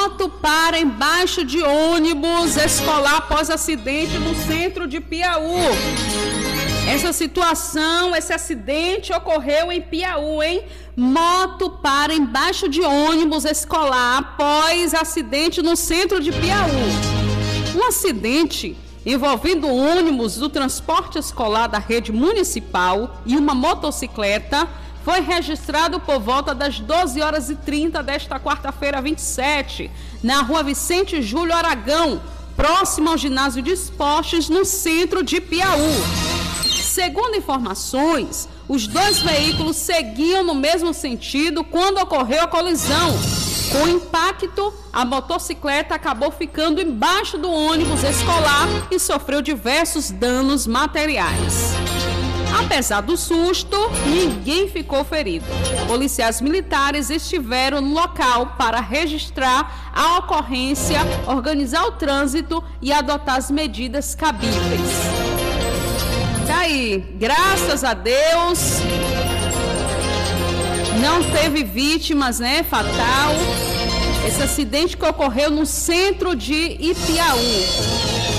Moto para embaixo de ônibus escolar após acidente no centro de Piauí. Essa situação, esse acidente ocorreu em Piauí, hein? Moto para embaixo de ônibus escolar após acidente no centro de Piauí. Um acidente envolvendo ônibus do transporte escolar da rede municipal e uma motocicleta foi registrado por volta das 12h30 desta quarta-feira 27, na rua Vicente Júlio Aragão, próximo ao ginásio de esportes no centro de Piauí. Segundo informações, os dois veículos seguiam no mesmo sentido quando ocorreu a colisão. Com o impacto, a motocicleta acabou ficando embaixo do ônibus escolar e sofreu diversos danos materiais. Apesar do susto, ninguém ficou ferido. Policiais militares estiveram no local para registrar a ocorrência, organizar o trânsito e adotar as medidas cabíveis. Tá aí, graças a Deus, não teve vítimas, né, fatal. Esse acidente que ocorreu no centro de Ipiaú.